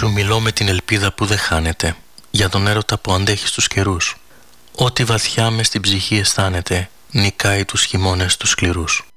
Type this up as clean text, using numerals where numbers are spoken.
σου μιλώ με την ελπίδα που δεν χάνεται, για τον έρωτα που αντέχει στους καιρούς. Ό,τι βαθιά μες στην ψυχή αισθάνεται, νικάει τους χειμώνες τους σκληρούς.